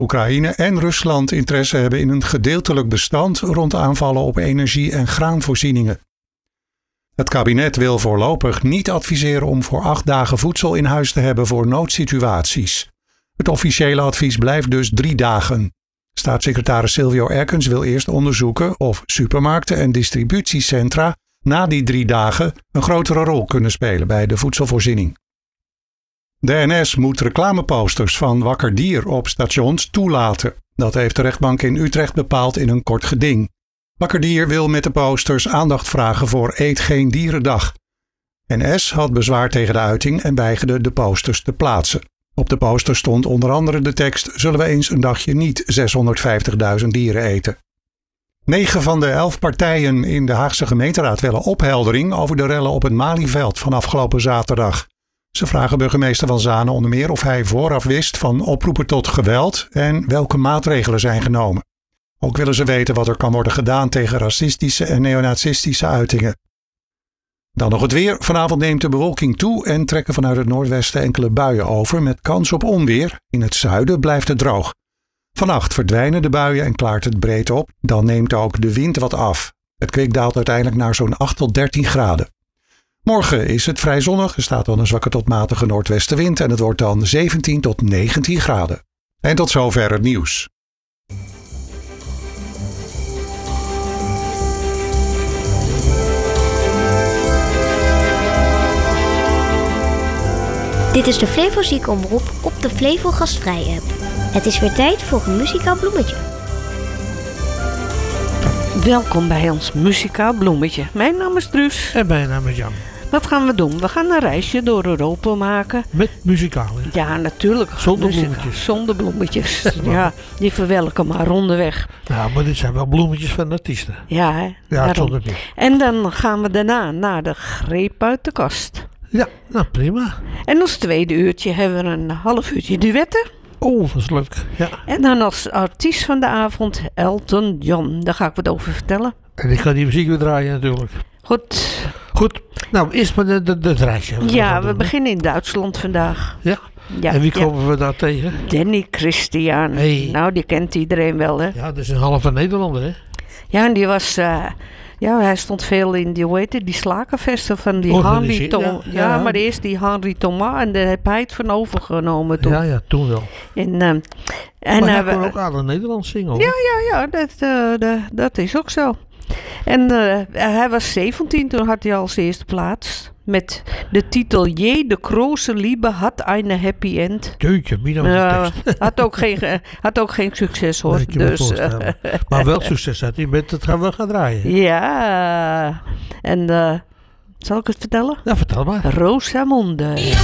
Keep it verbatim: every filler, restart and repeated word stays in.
Oekraïne en Rusland interesse hebben in een gedeeltelijk bestand rond aanvallen op energie- en graanvoorzieningen. Het kabinet wil voorlopig niet adviseren om voor acht dagen voedsel in huis te hebben voor noodsituaties. Het officiële advies blijft dus drie dagen. Staatssecretaris Silvio Erkens wil eerst onderzoeken of supermarkten en distributiecentra na die drie dagen een grotere rol kunnen spelen bij de voedselvoorziening. De N S moet reclameposters van Wakker Dier op stations toelaten. Dat heeft de rechtbank in Utrecht bepaald in een kort geding. Wakker Dier wil met de posters aandacht vragen voor Eet Geen Dierendag. N S had bezwaar tegen de uiting en weigerde de posters te plaatsen. Op de poster stond onder andere de tekst: zullen we eens een dagje niet zeshonderdvijftigduizend dieren eten. Negen van de elf partijen in de Haagse gemeenteraad willen opheldering over de rellen op het Malieveld van afgelopen zaterdag. Ze vragen burgemeester Van Zanen onder meer of hij vooraf wist van oproepen tot geweld en welke maatregelen zijn genomen. Ook willen ze weten wat er kan worden gedaan tegen racistische en neonazistische uitingen. Dan nog het weer. Vanavond neemt de bewolking toe en trekken vanuit het noordwesten enkele buien over met kans op onweer. In het zuiden blijft het droog. Vannacht verdwijnen de buien en klaart het breed op. Dan neemt ook de wind wat af. Het kwik daalt uiteindelijk naar zo'n acht tot dertien graden. Morgen is het vrij zonnig. Er staat dan een zwakke tot matige noordwestenwind en het wordt dan zeventien tot negentien graden. En tot zover het nieuws. Dit is de Flevo Ziekenomroep op de Flevo Gastvrij app. Het is weer tijd voor een muzikaal bloemetje. Welkom bij ons muzikaal bloemetje. Mijn naam is Truus. En mijn naam is Jan. Wat gaan we doen? We gaan een reisje door Europa maken. Met muzikaal, hè? Ja, natuurlijk. Zonder muzikaal. bloemetjes. Zonder bloemetjes. Ja, die verwelken maar rondeweg. Nou, maar dit zijn wel bloemetjes van artiesten. Ja, hè? Ja, Daarom. zonder niet. En dan gaan we daarna naar de greep uit de kast. Ja, nou prima. En als tweede uurtje hebben we een half uurtje duetten. Oh, dat is leuk. Ja. En dan als artiest van de avond Elton John. Daar ga ik wat over vertellen. En ik ga die muziek weer draaien natuurlijk. Goed. Goed. Nou, eerst maar de, de, de het reisje. Wat Ja, gaan we doen, beginnen in Duitsland vandaag. hè? Ja. Ja, En wie ja. komen we daar tegen? Danny Christian. Hey. Nou, die kent iedereen wel, hè? Ja, dat is een halve Nederlander, hè? Ja, en die was... Uh, ja, hij stond veel in die, hoe heet het, die slagervesten van die Henri Organiseer- Thomas. ja, Ja, ja. maar eerst die Henri Thomas en daar heb hij het van overgenomen toen. Ja, ja, toen wel. En, uh, en Maar hij uh, we- kon ook aardig Nederlands zingen, hoor. Ja, ja, ja, dat, uh, dat, dat is ook zo. En uh, hij was zeventien, toen had hij al zijn eerste plaats. Met de titel Je, de große Liebe hat eine happy end. Jeetje, Mina met Ja, de tekst. had, ook geen, eh, had ook geen succes hoor. Dat kan je me Dus, voorstellen. Maar wel succes had hij met het gaan we gaan draaien. ja, en uh, zal ik het vertellen? Ja, vertel maar. Rosamunde.